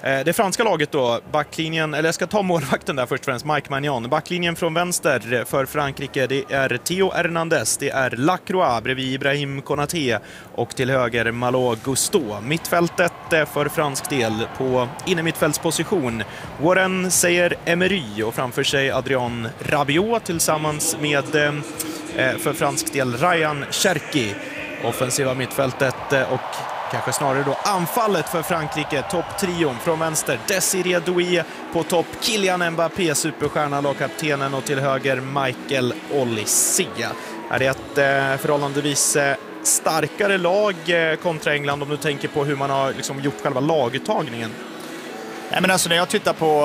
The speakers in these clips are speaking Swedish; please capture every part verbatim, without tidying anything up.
Det franska laget då, backlinjen, eller jag ska ta målvakten där först och främst, Mike Maignan. Backlinjen från vänster för Frankrike, det är Theo Hernandez, det är Lacroix bredvid Ibrahim Konaté och till höger Malo Gusto. Mittfältet för fransk del på innermittfältsposition, Warren säger Emery och framför sig Adrien Rabiot tillsammans med eh, för fransk del Ryan Cherki. Offensiva mittfältet och kanske snarare då anfallet för Frankrike, topptrion från vänster Désiré Doué, på topp Kylian Mbappé, superstjärna, lagkaptenen, och till höger Michael Olise. Är det ett eh, förhållandevis eh, starkare lag eh, kontra England om du tänker på hur man har liksom gjort själva laguttagningen? Nej, men alltså när jag tittar på,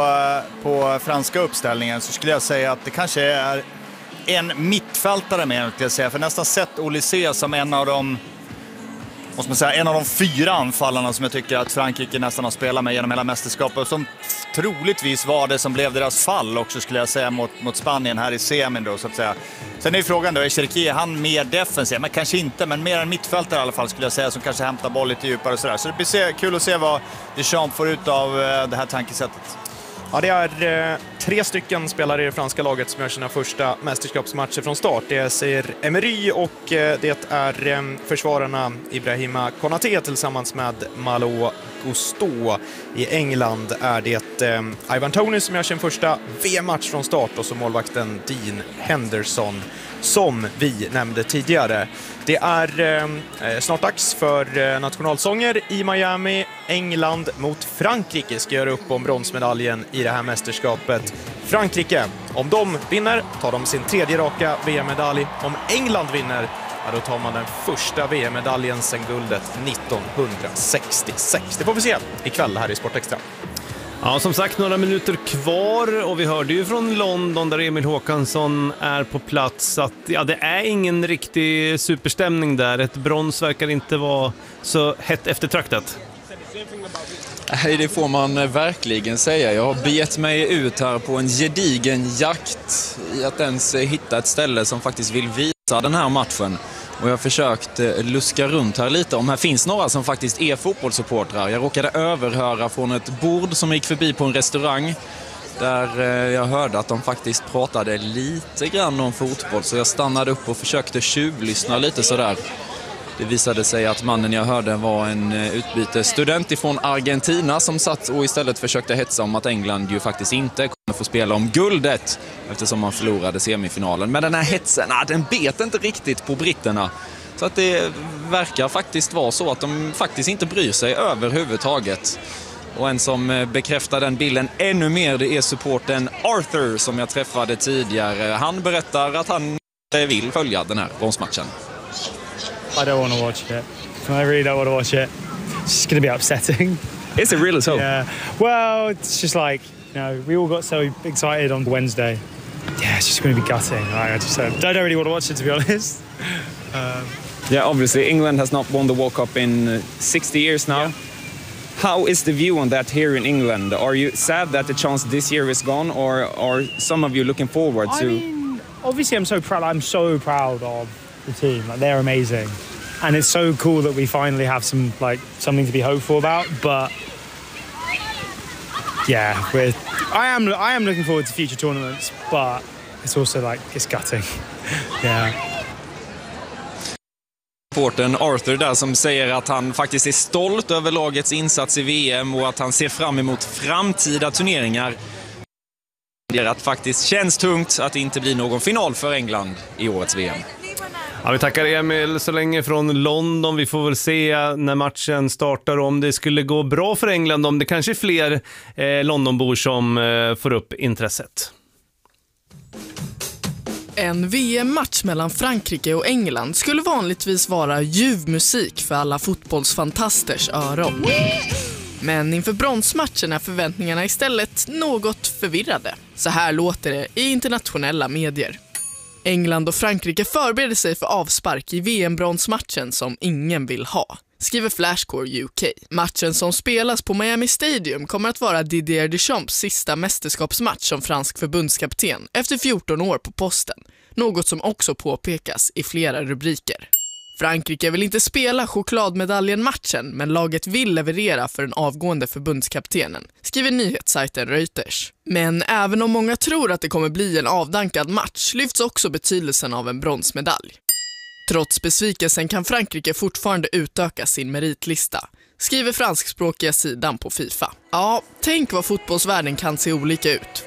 på franska uppställningen så skulle jag säga att det kanske är en mittfältare med, jag säga, för nästan sett Olise som en av de måste man säga, en av de fyra anfallarna som jag tycker att Frankrike nästan har spelat med genom hela mästerskapet, och som troligtvis var det som blev deras fall också, skulle jag säga, mot, mot Spanien här i semin då, så att säga. Sen är ju frågan då, är Cherki, är han mer defensiv? Men kanske inte, men mer en mittfältare i alla fall skulle jag säga, som kanske hämtar boll lite djupare och sådär. Så det blir se, kul att se vad Deschamps får ut av det här tankesättet. Ja, det är eh, tre stycken spelare i det franska laget som gör sina första mästerskapsmatcher från start. Det säger Emery och eh, det är eh, försvararna Ibrahima Konaté tillsammans med Malo Gusto. I England är det eh, Ivan Toney som gör sin första V M-match från start, och så målvakten Dean Henderson som vi nämnde tidigare. Det är eh, snart dags för eh, nationalsånger i Miami. England mot Frankrike ska göra upp om bronsmedaljen i det här mästerskapet. Frankrike, om de vinner tar de sin tredje raka V M-medalj. Om England vinner, ja, då tar man den första V M-medaljen sedan guldet nittonhundrasextiosex. Det får vi se ikväll här i Sportextra. Ja, som sagt, några minuter kvar, och vi hörde ju från London där Emil Håkansson är på plats att ja, det är ingen riktig superstämning där. Ett brons verkar inte vara så hett eftertraktat. Nej, det får man verkligen säga. Jag har begett mig ut här på en gedigen jakt i att ens hitta ett ställe som faktiskt vill visa den här matchen. Och jag har försökt luska runt här lite om här finns några som faktiskt är fotbollssupportrar. Jag råkade överhöra från ett bord som gick förbi på en restaurang där jag hörde att de faktiskt pratade lite grann om fotboll. Så jag stannade upp och försökte tjuvlyssna lite sådär. Det visade sig att mannen jag hörde var en utbytesstudent ifrån Argentina som satt och istället försökte hetsa om att England ju faktiskt inte kunde få spela om guldet eftersom man förlorade semifinalen. Men den här hetsen, nah, den bet inte riktigt på britterna. Så att det verkar faktiskt vara så att de faktiskt inte bryr sig överhuvudtaget. Och en som bekräftar den bilden ännu mer, det är supporten Arthur som jag träffade tidigare. Han berättar att han vill följa den här bronsmatchen. I don't want to watch it. I really don't want to watch it. It's just going to be upsetting. Is it really so? Yeah. Well, it's just like, you know, we all got so excited on Wednesday. Yeah, it's just going to be gutting. I just don't, don't really want to watch it, to be honest. Um, yeah, obviously England has not won the World Cup in uh, sixty years now. Yeah. How is the view on that here in England? Are you sad that the chance this year is gone, or are some of you looking forward I to... mean, obviously I'm so proud. I'm so proud of the team. Like, they're amazing. And it's so cool that we finally have some like something to be hopeful about. But yeah, we're, I am I am looking forward to future tournaments, but it's also like it's gutting. Yeah. Supporten Arthur där som säger att han faktiskt är stolt över lagets insats i V M och att han ser fram emot framtida turneringar. Det är att faktiskt känns tungt att det inte blir någon final för England i årets V M. Ja, vi tackar Emil så länge från London. Vi får väl se när matchen startar om det skulle gå bra för England, om det kanske är fler eh, Londonbor som eh, får upp intresset. En V M-match mellan Frankrike och England skulle vanligtvis vara ljuv musik för alla fotbollsfantasters öron. Men inför bronsmatchen är förväntningarna istället något förvirrade. Så här låter det i internationella medier. England och Frankrike förbereder sig för avspark i V M-bronsmatchen som ingen vill ha, skriver Flashcore U K. Matchen som spelas på Miami Stadium kommer att vara Didier Deschamps sista mästerskapsmatch som fransk förbundskapten efter fjorton år på posten, något som också påpekas i flera rubriker. Frankrike vill inte spela chokladmedaljen-matchen, men laget vill leverera för den avgående förbundskaptenen, skriver nyhetssajten Reuters. Men även om många tror att det kommer bli en avdankad match lyfts också betydelsen av en bronsmedalj. Trots besvikelsen kan Frankrike fortfarande utöka sin meritlista, skriver franskspråkiga sidan på FIFA. Ja, tänk vad fotbollsvärlden kan se olika ut.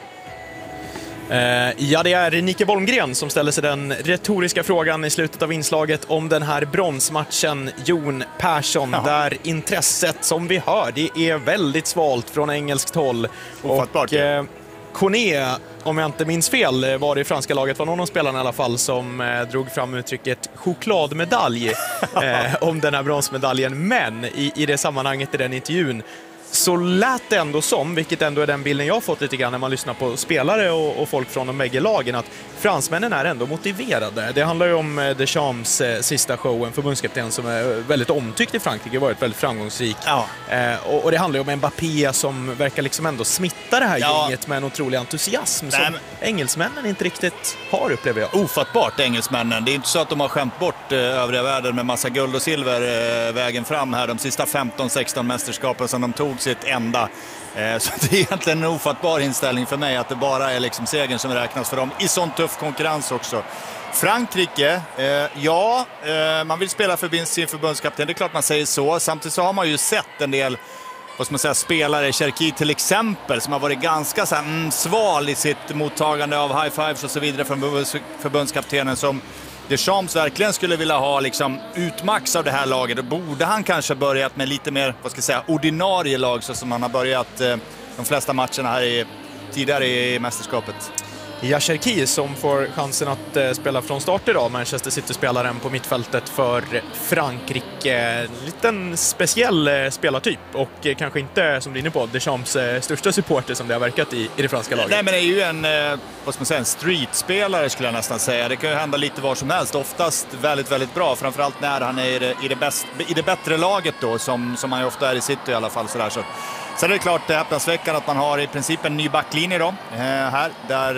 Ja, det är Nike Bolmgren som ställer sig den retoriska frågan i slutet av inslaget om den här bronsmatchen Jon Persson, ja. Där intresset, som vi hör, det är väldigt svalt från engelskt håll. Ofattbart, och eh, Kone, om jag inte minns fel, var det i franska laget, var någon av spelarna i alla fall som eh, drog fram uttrycket chokladmedalj eh, om den här bronsmedaljen. Men i, i det sammanhanget, i den intervjun, så lät det ändå som, vilket ändå är den bilden jag har fått lite grann när man lyssnar på spelare och, och folk från de bägge lagen, att fransmännen är ändå motiverade. Det handlar ju om Deschamps eh, sista show, en förbundskapten som är väldigt omtyckt i Frankrike, varit väldigt framgångsrik. Ja. Eh, och, och det handlar ju om Mbappé som verkar liksom ändå smitta det här ja. gänget med en otrolig entusiasm. Nej, som men... engelsmännen inte riktigt har, upplever jag. Ofattbart, engelsmännen. Det är inte så att de har skämt bort eh, övriga världen med massa guld och silver eh, vägen fram här. De sista femton sexton mästerskapen som de tog sitt enda. Eh, så det är egentligen en ofattbar inställning för mig att det bara är liksom segern som räknas för dem i sån tuff konkurrens också. Frankrike, eh, ja, eh, man vill spela för sin förbundskapten, det är klart man säger så. Samtidigt så har man ju sett en del, vad ska man säga, spelare, Cherki till exempel, som har varit ganska så här, mm, sval i sitt mottagande av high fives och så vidare från förbundskaptenen, som Deschamps verkligen skulle vilja ha liksom utmax av det här laget. Då borde han kanske börjat med lite mer, vad ska jag säga, ordinarie lag, så som han har börjat eh, de flesta matcherna här i, tidigare i mästerskapet. Ja, Cherki som får chansen att eh, spela från start idag, Manchester City-spelaren på mittfältet för Frankrike. En liten speciell eh, spelartyp och eh, kanske inte, som du är inne på, Deschamps eh, största supporter som det har verkat i, i det franska laget. Nej, men det är ju en, eh, vad ska man säga, en streetspelare skulle jag nästan säga. Det kan ju hända lite var som helst, oftast väldigt, väldigt bra. Framförallt när han är i det, i det, bäst, i det bättre laget då, som, som han ju ofta är i City i alla fall. Sådär, så. Sen är det klart, det är häpnadsväckande att man har i princip en ny backlinje då, eh, här, där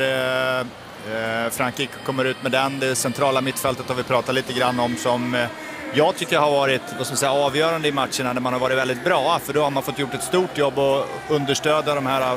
eh, Frankrike kommer ut med den. Det centrala mittfältet har vi pratat lite grann om, som eh, jag tycker har varit, vad ska man säga, avgörande i matcherna, där man har varit väldigt bra, för då har man fått gjort ett stort jobb och understöda de här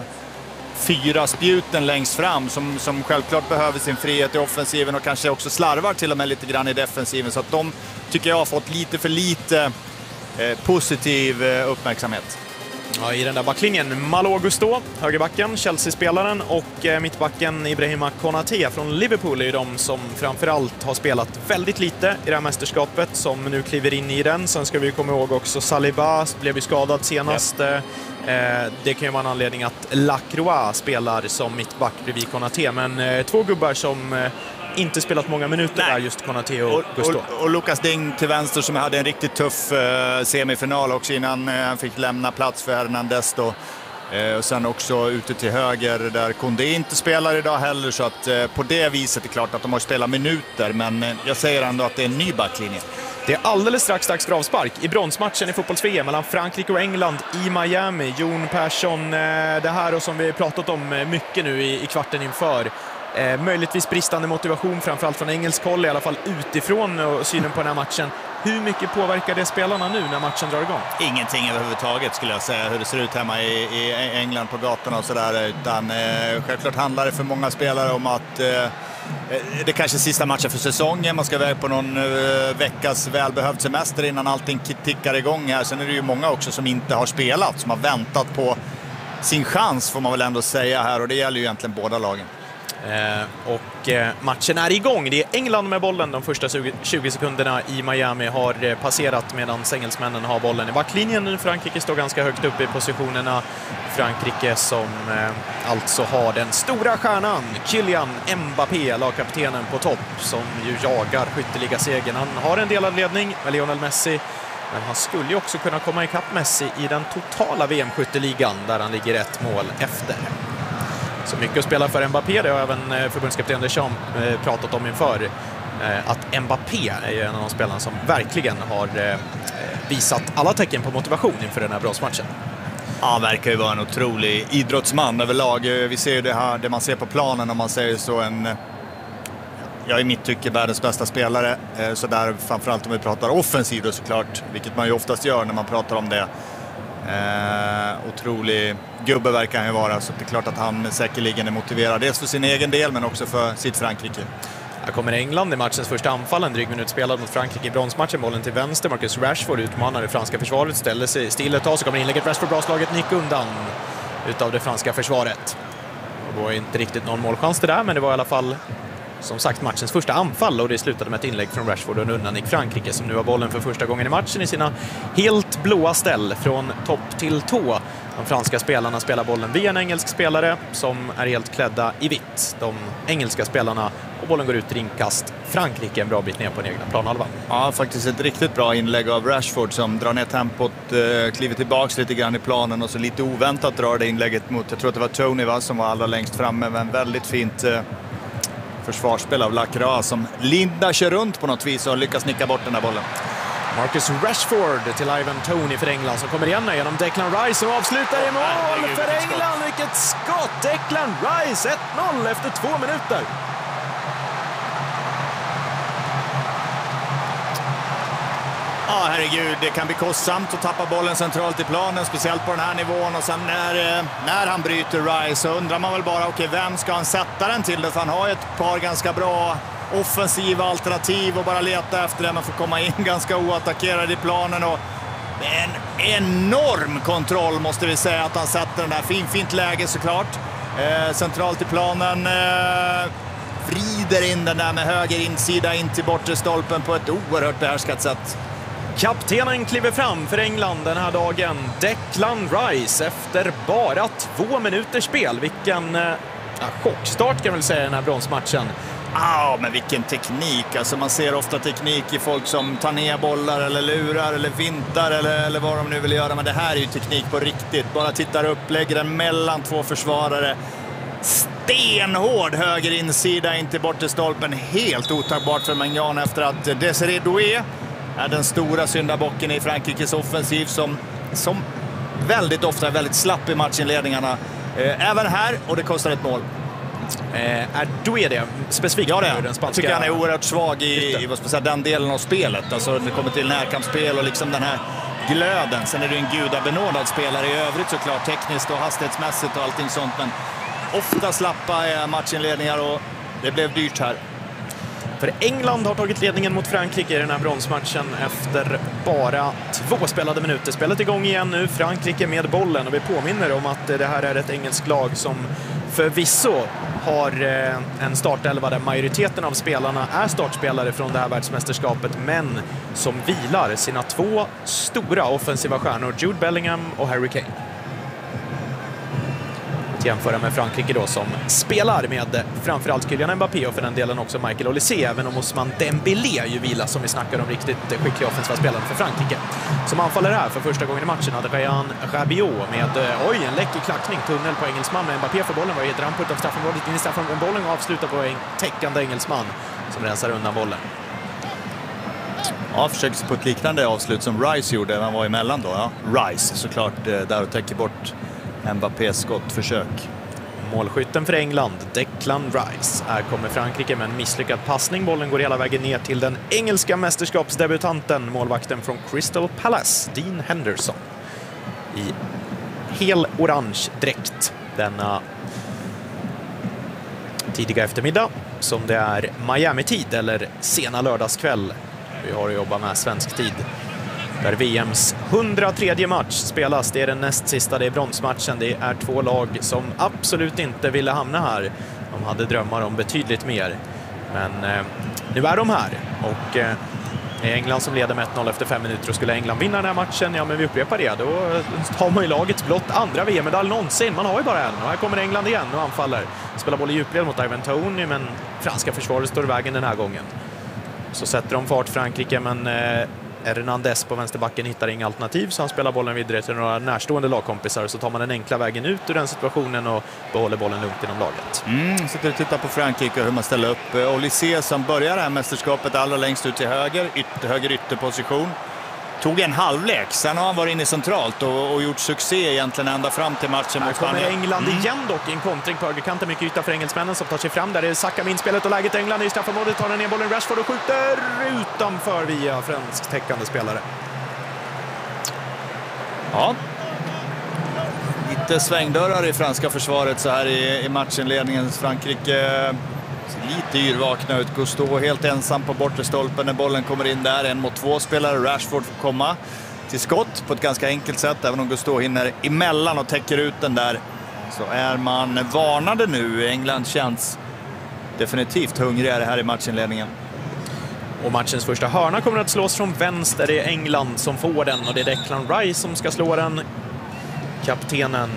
fyra spjuten längst fram, som, som självklart behöver sin frihet i offensiven och kanske också slarvar till och med lite grann i defensiven, så att de tycker jag har fått lite för lite eh, positiv eh, uppmärksamhet. Ja, i den där backlinjen, Malo Gusto, högerbacken, Chelsea-spelaren, och eh, mittbacken Ibrahima Konaté från Liverpool är ju de som framförallt har spelat väldigt lite i det här mästerskapet, som nu kliver in i den. Sen ska vi komma ihåg också Saliba blev ju skadad senast. Yep. Eh, det kan ju vara en anledning att Lacroix spelar som mittback bredvid Konaté, men eh, två gubbar som eh, inte spelat många minuter. Nej. Där just Konaté och, och Gusto. Och, och Lucas Ding till vänster, som hade en riktigt tuff eh, semifinal också innan han eh, fick lämna plats för Hernandez då. Eh, och sen också ute till höger där Koundé inte spelar idag heller, så att eh, på det viset är det klart att de har spelat minuter, men eh, jag säger ändå att det är en ny backlinje. Det är alldeles strax dags för avspark i bronsmatchen i fotbolls-V M mellan Frankrike och England i Miami. Jon Persson, eh, det här och som vi pratat om mycket nu i, i kvarten inför. Eh, möjligtvis bristande motivation, framförallt från engelsk håll, i alla fall utifrån och synen på den här matchen. Hur mycket påverkar det spelarna nu när matchen drar igång? Ingenting överhuvudtaget skulle jag säga, hur det ser ut hemma i, i England på gatorna och sådär. Utan eh, självklart handlar det för många spelare om att eh, det kanske är sista matchen för säsongen. Man ska iväg på någon eh, veckas välbehövd semester innan allting tickar igång här. Sen är det ju många också som inte har spelat, som har väntat på sin chans, får man väl ändå säga här. Och det gäller ju egentligen båda lagen. Eh, och eh, matchen är igång. Det är England med bollen. De första tjugo sekunderna i Miami har eh, passerat, medan engelsmännen har bollen i backlinjen. Frankrike står ganska högt upp i positionerna. Frankrike som eh, alltså har den stora stjärnan Kylian Mbappé, lagkaptenen, på topp, som ju jagar skytteligasegern. Han har en delad ledning med Lionel Messi, men han skulle ju också kunna komma ikapp Messi i den totala V M-skytteligan, där han ligger ett mål efter. Så mycket att spela för Mbappé, det har även förbundskapten Deschamps pratat om inför. Att Mbappé är ju en av de spelarna som verkligen har visat alla tecken på motivation inför den här bronsmatchen. Ja, verkar ju vara en otrolig idrottsman överlag. Vi ser ju det här, det man ser på planen, om man säger så, en jag är i mitt tycke världens bästa spelare. Eh, så där, framförallt om vi pratar offensiv då såklart, vilket man ju oftast gör när man pratar om det. Eh, otrolig gubbe verkar han ju vara, så det är klart att han säkerligen är motiverad dels för sin egen del men också för sitt Frankrike. Här kommer England i matchens första anfall, en dryg minut spelad mot Frankrike i bronsmatchen. Bollen till vänster, Marcus Rashford utmanar det franska försvaret, ställer sig still ett tag, så kommer inlägget. Rashford bra slaget, nick undan utav det franska försvaret. Det var inte riktigt någon målchans det där, men det var i alla fall som sagt matchens första anfall, och det slutade med ett inlägg från Rashford och en undannick Frankrike, som nu har bollen för första gången i matchen i sina helt blåa ställ från topp till tå. De franska spelarna spelar bollen via en engelsk spelare som är helt klädda i vitt. De engelska spelarna, och bollen går ut i inkast. Frankrike en bra bit ner på den egna planhalvan. Ja, faktiskt ett riktigt bra inlägg av Rashford som drar ner tempot, eh, kliver tillbaks lite grann i planen och så lite oväntat drar det inlägget mot, jag tror att det var Tony va, som var allra längst framme, men väldigt fint eh, försvarsspel av Lacroix som Linda kör runt på något vis och lyckas nicka bort den där bollen. Marcus Rashford till Ivan Toney för England som kommer igen genom Declan Rice och avslutar i mål för England. Vilket skott! Declan Rice ett noll efter två minuter. Ja, herregud, det kan bli kostsamt att tappa bollen centralt i planen, speciellt på den här nivån. Och sen när, när han bryter Rice så undrar man väl bara, okej, okay, vem ska han sätta den till? För han har ju ett par ganska bra offensiva alternativ och bara leta efter det. Man får komma in ganska oattackerad i planen och en enorm kontroll måste vi säga att han sätter den där. Fin, fint läge såklart. Eh, centralt i planen. Eh, vrider in den där med höger insida in till bortre stolpen på ett oerhört behärskat sätt. Kaptenen kliver fram för England den här dagen. Declan Rice efter bara två minuters spel. Vilken eh, chockstart kan man väl säga i den här bronsmatchen. Ja, ah, men vilken teknik. Alltså man ser ofta teknik i folk som tar ner bollar eller lurar eller vintar eller, eller vad de nu vill göra. Men det här är ju teknik på riktigt. Bara tittar upp, lägger den mellan två försvarare. Stenhård höger insida in till bortre stolpen. Helt otagbart för Maignan efter att Desiré Doué är den stora syndabocken i Frankrikes offensiv som, som väldigt ofta är väldigt slapp i matchinledningarna. Eh, även här, och det kostar ett mål. Eh, är Doué det specifikt? Ja, det är. Den spanska... Jag tycker han är oerhört svag i, i vad ska man säga, den delen av spelet. Alltså det kommer till närkampsspel och liksom den här glöden. Sen är det en gudabenådad spelare i övrigt såklart, tekniskt och hastighetsmässigt och allting sånt. Men ofta slappa är matchinledningar och det blev dyrt här. För England har tagit ledningen mot Frankrike i den här bronsmatchen efter bara två spelade minuter. Spelet igång igen nu, Frankrike med bollen, och vi påminner om att det här är ett engelskt lag som förvisso har en startelva där majoriteten av spelarna är startspelare från det här världsmästerskapet, men som vilar sina två stora offensiva stjärnor, Jude Bellingham och Harry Kane. Jämföra med Frankrike då som spelar med framförallt Kylian Mbappé och för den delen också Michael Olise, även om Ousmane Dembélé ju vila som vi snackar om riktigt skickliga offensiva spelare för Frankrike. Som anfaller här för första gången i matchen hade Ryan Rabiot med oj, en läcker klackning, tunnel på engelsman med Mbappé för bollen, var i ett ramput av straffområdet in i straffområdet, bollen och avslutar på en täckande engelsman som rensar undan bollen. Ja, försöks på ett liknande avslut som Rice gjorde, han var emellan då. Ja. Rice såklart där och täcker bort Mbappés skottförsök. Målskytten för England, Declan Rice. Här kommer Frankrike med en misslyckad passning. Bollen går hela vägen ner till den engelska mästerskapsdebutanten, målvakten från Crystal Palace, Dean Henderson. I hel orange dräkt denna tidiga eftermiddag, som det är Miami-tid eller sena lördagskväll. Vi har att jobba med svensk tid. Där V M:s hundratredje match spelas. Det är den näst sista, det är bronsmatchen. Det är två lag som absolut inte ville hamna här. De hade drömmar om betydligt mer. Men eh, nu är de här. Och eh, är England som leder med ett noll efter fem minuter, och skulle England vinna den här matchen, ja men vi upprepar det, då har man ju lagets blott andra V M-medalj någonsin. Man har ju bara en, och här kommer England igen och anfaller. Spelar boll i djupled mot Ivan Toney, men franska försvaret står i vägen den här gången. Så sätter de fart Frankrike, men eh, Hernandez på vänsterbacken hittar inga alternativ, så han spelar bollen vidare till några närstående lagkompisar, så tar man den enkla vägen ut ur den situationen och behåller bollen lugnt inom laget. Mm, sitter och tittar på Frankrike och hur man ställer upp. Olise som börjar det här mästerskapet allra längst ut till höger, ytter, höger ytterposition. tog en halvlek. Sen har han varit inne centralt och, och gjort succé egentligen ända fram till matchen Här mot kommer Spanien. England igen dock i en kontring på högerkanten. Mycket yta för engelsmännen som tar sig fram. Där är Saka med inspelet och läget. England i straffområdet, tar den ner bollen. Rashford och skjuter utanför via fransk täckande spelare. Ja. Lite svängdörrar i franska försvaret så här i, i matchinledningen. Frankrike lite yrvakna ut. Gusto helt ensam på bortre stolpen när bollen kommer in där. En mot två spelare. Rashford får komma till skott på ett ganska enkelt sätt. Även om Gusto hinner emellan och täcker ut den där, så är man varnade nu. England känns definitivt hungrigare här i matchinledningen. Och matchens första hörna kommer att slås från vänster. Det är England som får den och det är Declan Rice som ska slå den. Kaptenen.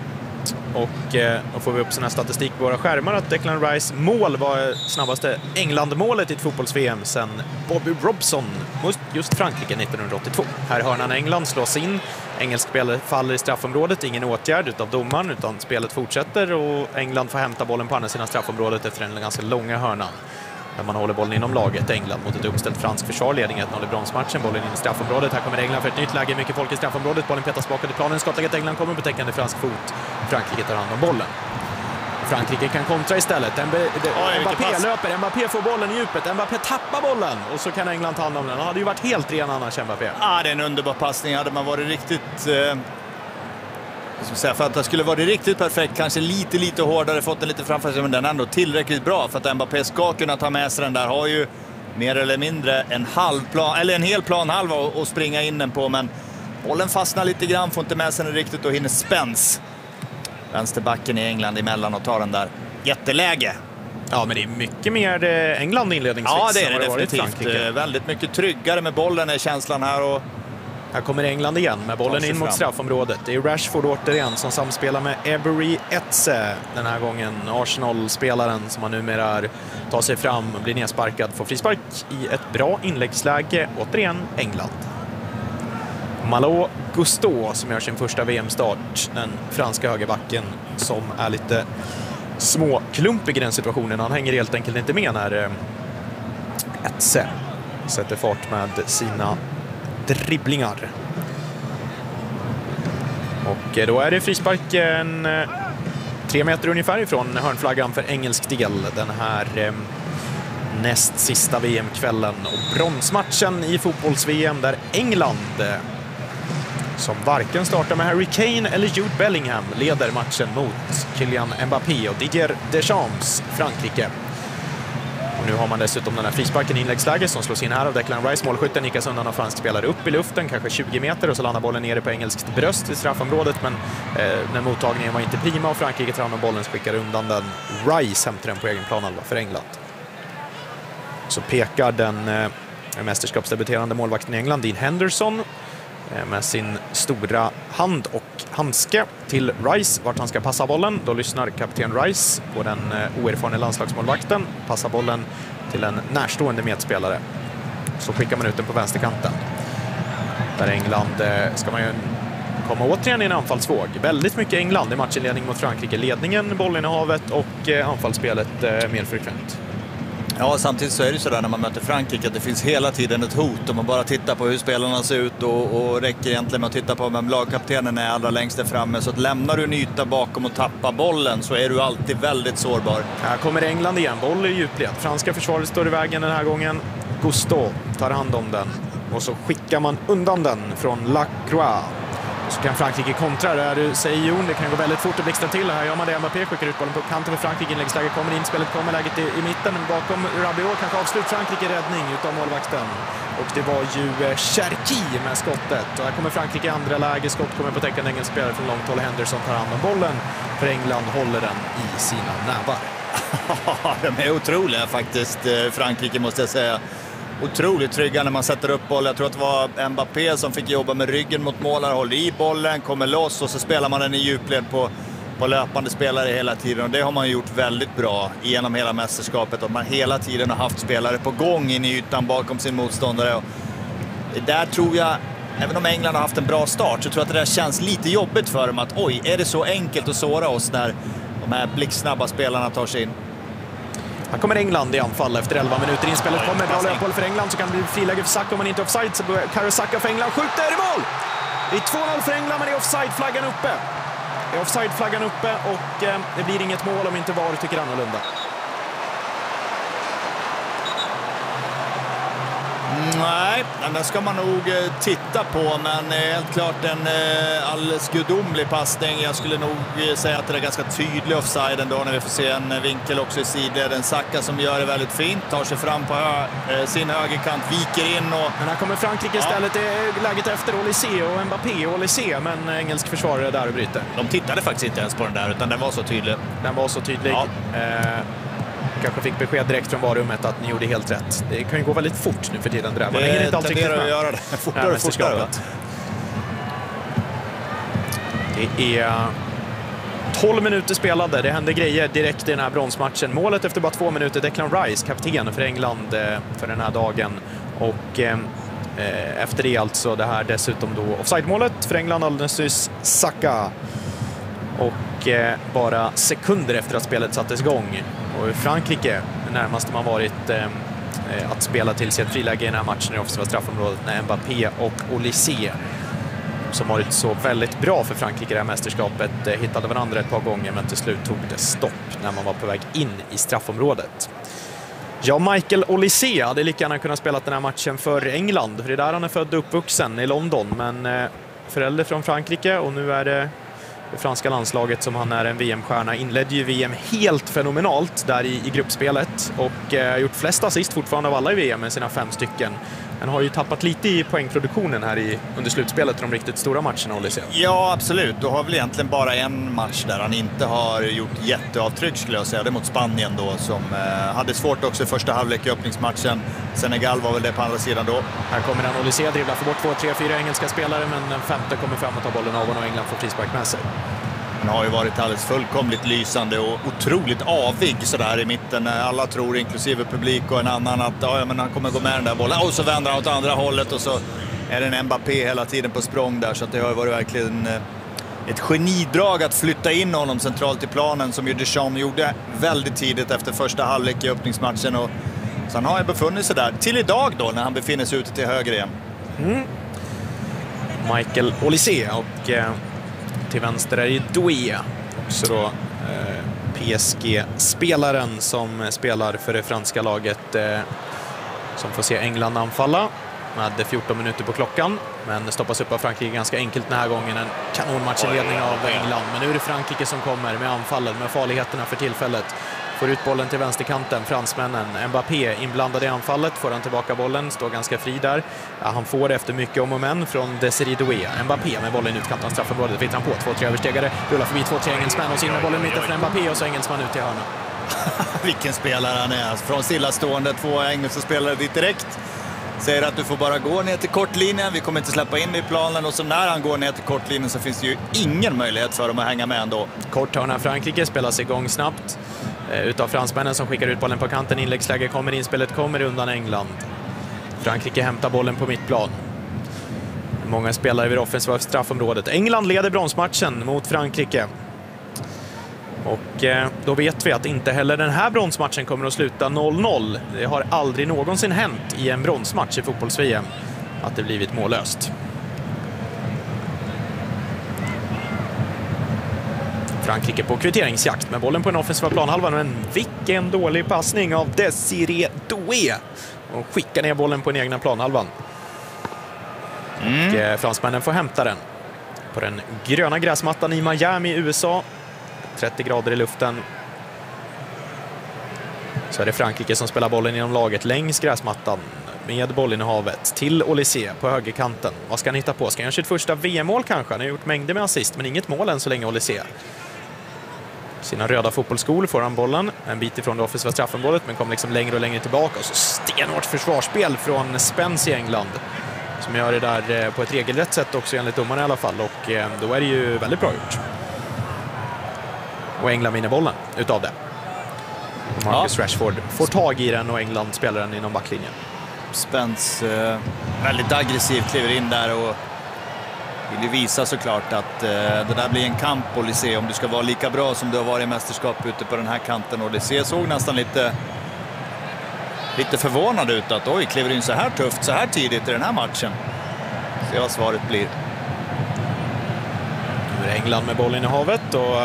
Och eh, då får vi upp sån här statistik på våra skärmar att Declan Rice mål var snabbaste England-målet i ett fotbolls-V M sedan Bobby Robson mot just Frankrike nittonhundraåttiotvå. Här hörnan England slås in. Engelsk spelare faller i straffområdet. Ingen åtgärd utav domaren utan spelet fortsätter och England får hämta bollen på andra sidan straffområdet efter en ganska långa hörnan. När man håller bollen inom laget. England mot ett uppställt fransk försvar. Ledning ett noll i bronsmatchen. Bollen in i straffområdet. Här kommer England för ett nytt läge. Mycket folk i straffområdet. Bollen petas bakåt i planen. Skottläget England kommer på täckande fransk fot. Frankrike tar hand om bollen. Frankrike kan kontra istället. Mbappé löper. Mbappé får bollen i djupet. Mbappé tappar bollen. Och så kan England ta hand om den. Det hade ju varit helt ren annars Mbappé. Ja, ah, det är en underbar passning. Hade man varit riktigt... Eh... För att det skulle vara riktigt perfekt, kanske lite lite hårdare, fått den lite framför sig, men den är ändå tillräckligt bra för att Mbappé ska kunna ta med sig den där. Har ju mer eller mindre en halv plan, eller en hel plan halva att springa in den på, men bollen fastnar lite grann, får inte med sig den riktigt och hinner Spence, vänsterbacken i England, emellan och tar den där. Jätteläge. Ja, men det är mycket mer England inledningsvis. Ja, det är det, det definitivt. Väldigt mycket tryggare med bollen är känslan här och här kommer England igen med bollen in mot straffområdet. Det är Rashford återigen som samspelar med Ebery Eze. Den här gången Arsenal-spelaren som han numera tar sig fram och blir nedsparkad. Får frispark i ett bra inläggsläge. Återigen England. Malo Gusto som gör sin första V M-start. Den franska högerbacken som är lite småklumpig i den situationen. Han hänger helt enkelt inte med när Eze sätter fart med sina dribblingar. Och då är det frisparken tre meter ungefär ifrån hörnflaggan för engelsk del den här eh, näst sista V M-kvällen och bronsmatchen i fotbolls-V M där England eh, som varken startar med Harry Kane eller Jude Bellingham leder matchen mot Kylian Mbappé och Didier Deschamps Frankrike. Och nu har man dessutom den här frisparken i inläggsläge som slås in här av Declan Rice. Målskytten nickas undan av fransk spelare upp i luften, kanske tjugo meter, och så landar bollen nere på engelskt bröst i straffområdet. Men eh, när mottagningen var inte prima och Frankrike tar hand om bollen, skickar undan den. Rice hämtar den på egen planhalva för England. Så pekar den eh, mästerskapsdebuterande målvakten i England, Dean Henderson, eh, med sin stora hand och handske till Rice vart han ska passa bollen. Då lyssnar kapten Rice på den eh, oerfarna landslagsmålvakten. Passar bollen till en närstående medspelare. Så skickar man ut den på vänsterkanten. Där England eh, ska man ju komma återigen i en anfallsvåg. Väldigt mycket England i matchinledning mot Frankrike. Ledningen, bollinnehavet och eh, anfallsspelet eh, mer frekvent. Ja, samtidigt så är det så där när man möter Frankrike att det finns hela tiden ett hot. Om man bara tittar på hur spelarna ser ut och, och räcker egentligen med att titta på vem lagkaptenen är allra längst där framme. Så att lämnar du en yta bakom och tappar bollen så är du alltid väldigt sårbar. Här kommer England igen, boll i djupled. Franska försvaret står i vägen den här gången. Gusto tar hand om den och så skickar man undan den från Lacroix. Och så kan Frankrike kontra, där du säger Jon, det kan gå väldigt fort och blixtra till. Här gör man det, Mbappé skickar ut bollen på kanten för Frankrike, inläggsläge kommer in, spelet kommer, läget i, i mitten bakom Rabiot, kanske avslut Frankrike, räddning utav målvakten. Och det var ju Cherki med skottet. Och här kommer Frankrike i andra läge, skott kommer på täckande engelsk spelare från långt håll. Henderson tar hand om bollen, för England håller den i sina nävar. De är otroliga faktiskt, Frankrike måste jag säga. Otroligt trygga när man sätter upp bollen. Jag tror att det var Mbappé som fick jobba med ryggen mot målare, håller i bollen, kommer loss och så spelar man den i djupled på, på löpande spelare hela tiden. Och det har man gjort väldigt bra genom hela mästerskapet. Att man hela tiden har haft spelare på gång in i ytan bakom sin motståndare. Och det där tror jag, även om England har haft en bra start, så tror jag att det där känns lite jobbigt för dem. Att oj, är det så enkelt att såra oss när de här blixtsnabba spelarna tar sig in? Här kommer England i anfall efter elva minuter. Inspelet kommer, bra löpboll för England, så kan det bli friläge för Saka om man inte är offside. Så Bukayo Saka för England skjuter i mål! Det är två noll för England, men det är offside-flaggan uppe. Det är offside-flaggan uppe och eh, det blir inget mål om inte V A R tycker annorlunda. Nej, den ska man nog titta på, men helt klart en alldeles gudomlig passning. Jag skulle nog säga att det är ganska tydlig offside ändå när vi får se en vinkel också i sidled. En Saka som gör det väldigt fint, tar sig fram på hö sin högerkant, viker in och... Men här kommer Frankrike istället, ja. Det är läget efter Olysée och Mbappé och Olysée, men engelsk försvarare där och bryter. De tittade faktiskt inte ens på den där, utan den var så tydlig. Den var så tydlig. Ja. Eh... Kanske fick besked direkt från varummet att ni gjorde helt rätt. Det kan ju gå väldigt fort nu för tiden. Där. Man hänger inte alltid riktigt med. Att göra det fortare och fortare. Det är tolv minuter spelade. Det hände grejer direkt i den här bronsmatchen. Målet efter bara två minuter. Declan Rice, kapten för England för den här dagen. Och eh, efter det alltså det här dessutom då offside-målet för England alldeles nyss. Saka. Och eh, bara sekunder efter att spelet sattes igång. Och Frankrike, närmast man varit eh, att spela till sig ett friläge i den här matchen i offensiva straffområdet när Mbappé och Olysée, som varit så väldigt bra för Frankrike i det här mästerskapet, eh, hittade varandra ett par gånger, men till slut tog det stopp när man var på väg in i straffområdet. Ja, Michael Olysée hade lika gärna kunnat spela den här matchen för England, för det är där han är född och uppvuxen i London, men eh, förälder från Frankrike, och nu är det det franska landslaget som han är en V M-stjärna. Inledde ju V M helt fenomenalt där i, i gruppspelet och eh, gjort flest assist fortfarande av alla i V M med sina fem stycken. Han har ju tappat lite i poängproduktionen här i, under slutspelet i de riktigt stora matcherna, Olysée. Ja, absolut. Du har väl egentligen bara en match där han inte har gjort jätteavtryck, skulle jag säga. Det mot Spanien då, som eh, hade svårt också i första halvlek i öppningsmatchen. Senegal var väl det på andra sidan då. Här kommer han, Olysée, dribblar för bort två, tre, fyra engelska spelare, men den femte kommer fram och tar bollen av honom och England får frispark med sig. Han har ju varit alldeles fullkomligt lysande och otroligt avig sådär i mitten. Alla tror, inklusive publik och en annan, att ja, men han kommer gå med den där bollen. Och så vänder han åt andra hållet och så är det en Mbappé hela tiden på språng där. Så att det har varit verkligen ett genidrag att flytta in honom centralt i planen, som ju Deschamps gjorde väldigt tidigt efter första halvlek i öppningsmatchen. Och så han har ju befunnit sig där till idag då, när han befinner sig ute till höger igen. Mm. Michael Olysée och... Eh... till vänster är det Doué, också då eh, P S G-spelaren som spelar för det franska laget, eh, som får se England anfalla med fjorton minuter på klockan, men stoppas upp av Frankrike ganska enkelt den här gången. En kanonmatchenledning av England, men nu är det Frankrike som kommer med anfallen, med farligheterna för tillfället. Får ut bollen till vänsterkanten, fransmännen. Mbappé inblandad i anfallet, får han tillbaka bollen, står ganska fri där. Ja, han får efter mycket om och men från Desiree Doué. Mbappé med bollen ut kanten straffområdet, vittrar han på, två, tre överstegare, rullar förbi två, tre engelsmän och så in med bollen mitten för Mbappé och så engelsman ut i hörna. Vilken spelare han är, från stillastående, två engelska spelare dit direkt. Säger att du får bara gå ner till kortlinjen, vi kommer inte släppa in i planen, och så när han går ner till kortlinjen så finns det ju ingen möjlighet för dem att hänga med ändå. Kort hörna Frankrike, spelas igång snabbt utav fransmännen som skickar ut bollen på kanten. Inläggsläge kommer, inspelet kommer undan England. Frankrike hämtar bollen på mittplan. Många spelare vid offensiva straffområdet. England leder bronsmatchen mot Frankrike. Och eh, då vet vi att inte heller den här bronsmatchen kommer att sluta noll noll. Det har aldrig någonsin hänt i en bronsmatch i fotbolls-V M att det blivit mållöst. Frankrike på kvitteringsjakt med bollen på en offensiva planhalvan, men vilken dålig passning av Desiree Doué, och skickar ner bollen på den egna planhalvan. Mm. Och eh, fransmännen får hämta den på den gröna gräsmattan i Miami, U S A. trettio grader i luften. Så är det Frankrike som spelar bollen inom laget längs gräsmattan med bollinnehavet till Olysée på högerkanten. Vad ska han hitta på? Ska han göra sitt första V M-mål kanske? Han har gjort mängder med assist, men inget mål än så länge, Olysée. Sina röda fotbollsskor får han bollen en bit ifrån det offensiva straffområdet, men kommer liksom längre och längre tillbaka. Och så stenhårt försvarsspel från Spence i England, som gör det där på ett regelrätt sätt också enligt domarna i alla fall. Och då är det ju väldigt bra gjort. Och England vinner bollen utav det. Och Marcus ja. Rashford får tag i den och England spelar den inom backlinjen. Spence eh, väldigt aggressivt kliver in där och vill ju visa såklart att eh, det där blir en kamp, Olise, om du ska vara lika bra som du har varit i mästerskap ute på den här kanten. Olise såg nästan lite lite förvånad ut att oj, kliver in så här tufft så här tidigt i den här matchen. Se vad svaret blir. Nu är England med bollen i havet och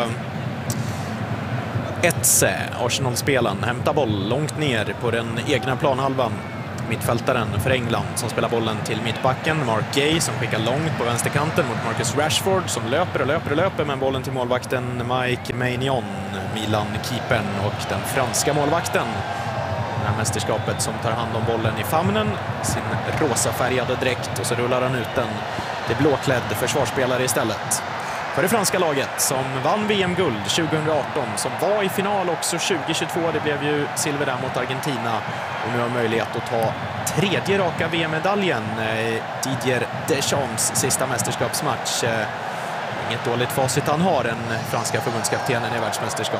Etze, Arsenal-spelaren, hämtar boll långt ner på den egna planhalvan. Mittfältaren för England som spelar bollen till mittbacken, Mark Gay, som skickar långt på vänsterkanten mot Marcus Rashford som löper och löper och löper med bollen till målvakten Mike Maignan, Milan-keepern och den franska målvakten. Det här mästerskapet som tar hand om bollen i famnen, sin rosafärgade dräkt, och så rullar han ut den till blåklädd försvarsspelare istället. För det franska laget som vann V M-guld tjugohundraarton, som var i final också tjugohundratjugotvå, det blev ju silver där mot Argentina, och nu har möjlighet att ta tredje raka V M-medaljen. Didier Deschamps sista mästerskapsmatch. Inget dåligt facit han har, den franska förbundskaptenen i världsmästerskap.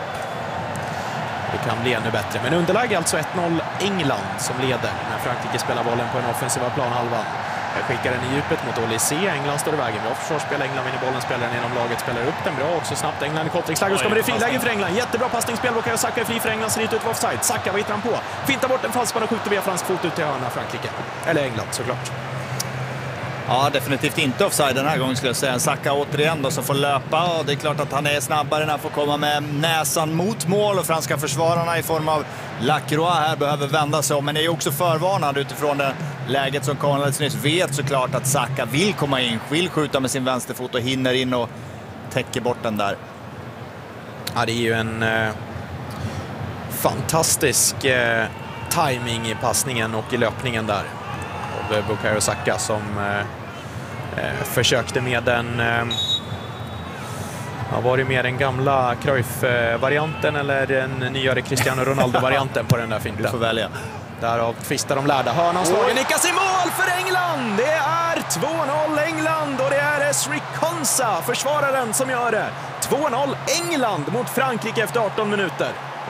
Det kan bli ännu bättre, men underläge alltså ett noll England som leder när Frankrike spelar bollen på en offensiva planhalvan. Jag skickar den i djupet mot Olise. England står i vägen. Bra försvarsspel. England vinner bollen. Spelar den genom laget. Spelar upp den bra också snabbt. England i kontringsläge. Och så kommer det friläge för England. Jättebra passningsspel. Bukayo Saka är fri för England. Ser ut ut offside. Saka, vad hittar han på? Fintar bort en fallspann och skjuter via fransk fot ut till hörna Frankrike. Eller England såklart. Ja, definitivt inte offside den här gången skulle jag säga. Saka återigen då som får löpa, och det är klart att han är snabbare när han får komma med näsan mot mål, och franska försvararna i form av Lacroix här behöver vända sig om, men är också förvarnad utifrån det läget som kom alldeles nyss. Vet såklart att Saka vill komma in, vill skjuta med sin vänsterfot och hinner in och täcker bort den där. Ja, det är ju en eh, fantastisk eh, timing i passningen och i löpningen där. Bukayo Saka som eh, försökte med den eh, har varit mer den gamla Cruyff-varianten eller den nyare Cristiano Ronaldo-varianten på den där finten. Du får välja. Därav tvistar de lärda. Hörnan slår, nickas i mål för England! Det är två noll England, och det är Ezri Konsa, försvararen, som gör det. två noll England mot Frankrike efter arton minuter.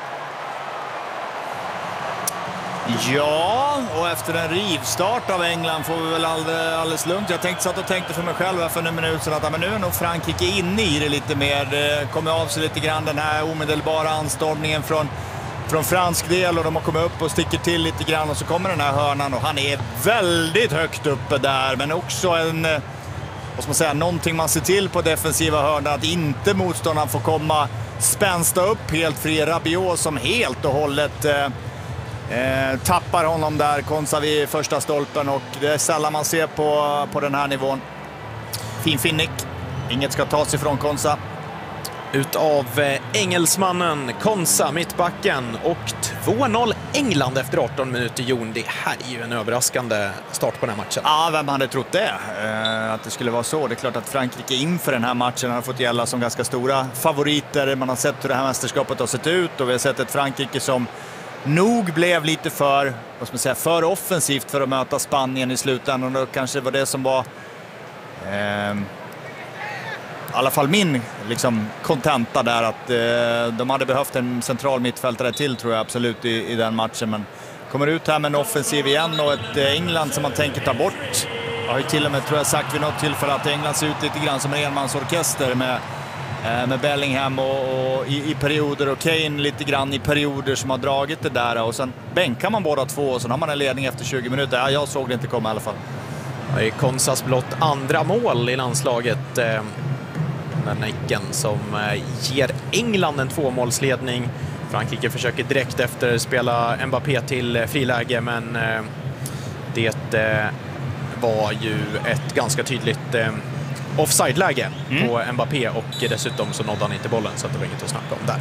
Ja, och efter en rivstart av England får vi väl alldeles, alldeles lugnt. Jag tänkte satt och tänkte för mig själv här för en minut sedan att men nu är nog Frankrike inne i det lite mer. Det kommer av sig lite grann den här omedelbara anstormningen från, från fransk del, och de har kommit upp och sticker till lite grann, och så kommer den här hörnan och han är väldigt högt uppe där, men också en, vad ska man säga, någonting man ser till på defensiva hörnan, att inte motståndaren får komma spänsta upp helt fri. Rabiot som helt och hållet eh, Eh, tappar honom där, Konsa vid första stolpen, och det är sällan man ser på, på den här nivån. Fin finnick, inget ska tas ifrån Konsa. Utav eh, engelsmannen Konsa, mittbacken, och två noll England efter arton minuter. Jon, det här är ju en överraskande start på den här matchen. Ja, vem hade trott det? Eh, att det skulle vara så. Det är klart att Frankrike inför den här matchen har fått gälla som ganska stora favoriter. Man har sett hur det här mästerskapet har sett ut, och vi har sett ett Frankrike som nog blev lite för, vad ska man säga, för offensivt för att möta Spanien i slutändan, och kanske var det som var eh, i alla fall min liksom kontenta där, att eh, de hade behövt en central mittfältare till, tror jag absolut, i, i den matchen, men kommer ut här med en offensiv igen, och ett eh, England som man tänker ta bort. Jag har ju till och med, tror jag, sagt vid något tillfälle att England ser ut lite grann som en enmansorkester med med Bellingham och, och i, i perioder, och Kane lite grann i perioder som har dragit det där, och sen bänkar man båda två och så har man en ledning efter tjugo minuter. Ja, jag såg det inte komma i alla fall. Det är Konsas blott andra mål i landslaget, eh, den nicken som eh, ger England en tvåmålsledning. Frankrike försöker direkt efter spela Mbappé till friläge, men eh, det eh, var ju ett ganska tydligt eh, offside-läge mm. på Mbappé, och dessutom så nådde han inte bollen, så att det var inget att snacka om där.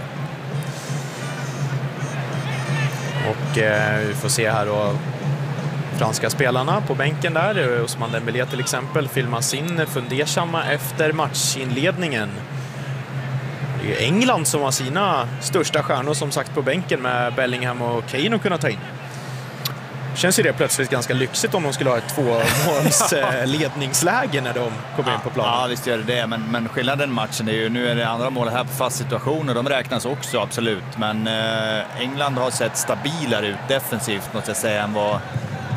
Och eh, vi får se här då franska spelarna på bänken där. Ousmane Dembélé till exempel filmas in fundersamma efter matchinledningen. Det är ju England som har sina största stjärnor som sagt på bänken med Bellingham och Kane att kunna ta in. Känns ju det plötsligt ganska lyxigt om de skulle ha ett tvåmåls ledningsläge när de kommer in på planen. Ja, visst gör det det, men, men skillnaden matchen är ju, nu är det andra målet här på fast situation, och de räknas också absolut, men eh, England har sett stabilare ut defensivt, måste jag säga, än vad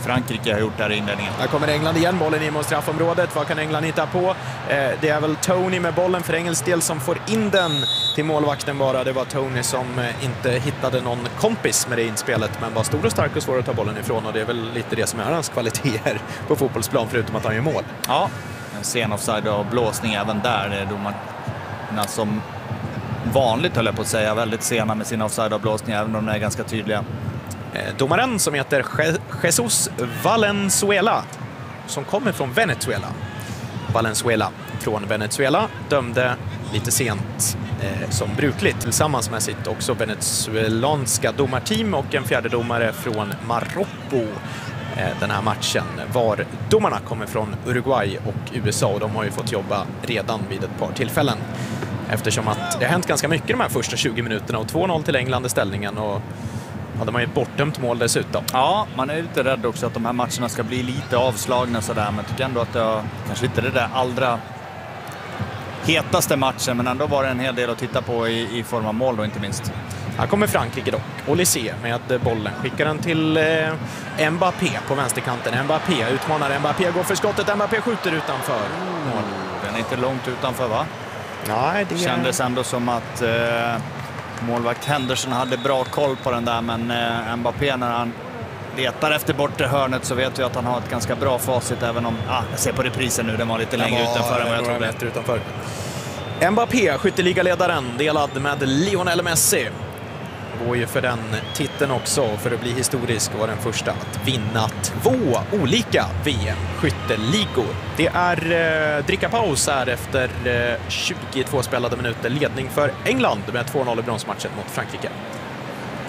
Frankrike har gjort där i inledningen. Här kommer England igen, bollen in mot straffområdet. Vad kan England hitta på? Eh, det är väl Tony med bollen för engelsk del som får in den till målvakten bara. Det var Tony som eh, inte hittade någon kompis med det inspelet, men var stor och stark och svår att ta bollen ifrån, och det är väl lite det som är hans kvaliteter på fotbollsplan, förutom att han gör mål. Ja, en sen offside och blåsning även där. Det är domarna som vanligt, höll jag på att säga, väldigt sena med sina offside och blåsningar, även om de är ganska tydliga. Domaren som heter Jesus Valenzuela, som kommer från Venezuela. Valenzuela från Venezuela dömde lite sent eh, som brukligt tillsammans med sitt också venezuelanska domarteam och en fjärde domare från Marocko. Eh, den här matchen var domarna kommer från Uruguay och U S A, och de har ju fått jobba redan vid ett par tillfällen. Eftersom att det har hänt ganska mycket de här första tjugo minuterna, och två noll till England i ställningen, och hade man ju ett bortdömt mål dessutom. Ja, man är lite rädd också att de här matcherna ska bli lite avslagna sådär, men jag tycker ändå att det var kanske inte det där allra hetaste matchen, men ändå var det en hel del att titta på i, i form av mål då, inte minst. Här kommer Frankrike dock. Olysée med bollen. Skickar den till eh, Mbappé på vänsterkanten. Mbappé utmanar. Mbappé går för skottet. Mbappé skjuter utanför. Mål. Den är inte långt utanför, va? Nej, det kändes ändå som att eh, målvakt Henderson hade bra koll på den där, men eh, Mbappé, när han letar efter bortre hörnet, så vet vi att han har ett ganska bra facit, även om, ah, jag ser på reprisen nu, den var lite längre utanför än vad jag trodde. Utanför. Mbappé, skytteligaledaren, delad med Lionel Messi. Går ju för den titeln också, för att bli historisk, och var den första att vinna två olika V M-skytteligor. Det är eh, dricka paus här efter eh, tjugotvå spelade minuter, ledning för England med två noll i bronsmatchen mot Frankrike.